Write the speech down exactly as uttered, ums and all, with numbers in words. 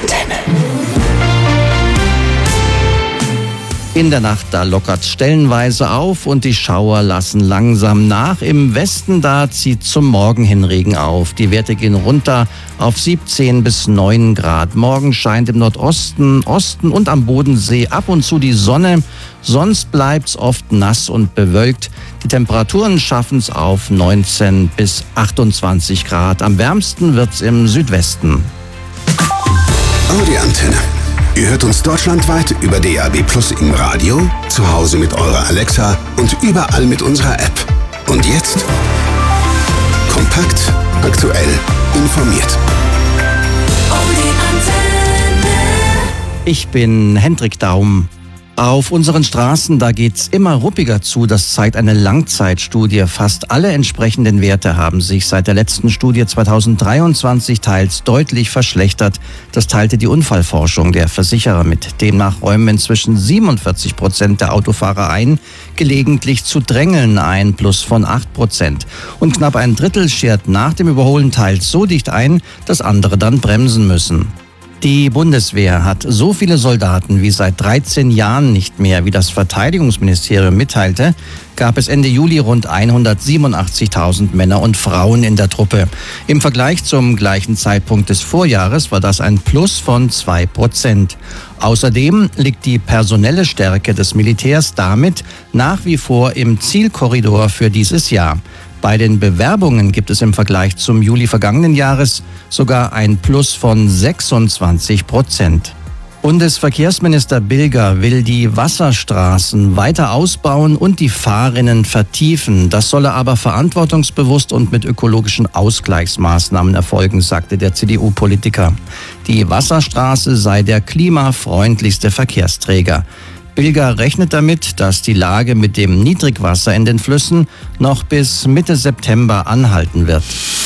Antenne. In der Nacht, da lockert stellenweise auf und die Schauer lassen langsam nach. Im Westen, da zieht zum Morgen hin Regen auf. Die Werte gehen runter auf siebzehn bis neun Grad. Morgen scheint im Nordosten, Osten und am Bodensee ab und zu die Sonne. Sonst bleibt's oft nass und bewölkt. Die Temperaturen schaffen's auf neunzehn bis achtundzwanzig Grad. Am wärmsten wird's im Südwesten. Audi Antenne. Ihr hört uns deutschlandweit über D A B Plus im Radio, zu Hause mit eurer Alexa und überall mit unserer App. Und jetzt kompakt, aktuell, informiert. Audi Antenne. Ich bin Hendrik Daum. Auf unseren Straßen, da geht's immer ruppiger zu. Das zeigt eine Langzeitstudie. Fast alle entsprechenden Werte haben sich seit der letzten Studie zweitausenddreiundzwanzig teils deutlich verschlechtert. Das teilte die Unfallforschung der Versicherer mit. Demnach räumen inzwischen siebenundvierzig Prozent der Autofahrer ein, gelegentlich zu drängeln ein Plus von acht Prozent. Und knapp ein Drittel schert nach dem Überholen teils so dicht ein, dass andere dann bremsen müssen. Die Bundeswehr hat so viele Soldaten wie seit dreizehn Jahren nicht mehr. Wie das Verteidigungsministerium mitteilte, gab es Ende Juli rund hundertsiebenundachtzigtausend Männer und Frauen in der Truppe. Im Vergleich zum gleichen Zeitpunkt des Vorjahres war das ein Plus von zwei Prozent. Außerdem liegt die personelle Stärke des Militärs damit nach wie vor im Zielkorridor für dieses Jahr. Bei den Bewerbungen gibt es im Vergleich zum Juli vergangenen Jahres sogar ein Plus von sechsundzwanzig Prozent. Bundesverkehrsminister Bilger will die Wasserstraßen weiter ausbauen und die Fahrrinnen vertiefen. Das solle aber verantwortungsbewusst und mit ökologischen Ausgleichsmaßnahmen erfolgen, sagte der C D U-Politiker. Die Wasserstraße sei der klimafreundlichste Verkehrsträger. Bilger rechnet damit, dass die Lage mit dem Niedrigwasser in den Flüssen noch bis Mitte September anhalten wird.